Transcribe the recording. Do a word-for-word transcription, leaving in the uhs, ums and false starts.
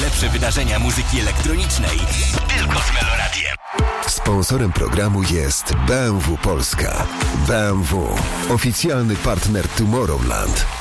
Najlepsze wydarzenia muzyki elektronicznej tylko z Meloradiem. Sponsorem programu jest B M W Polska. B M W, oficjalny partner Tomorrowland.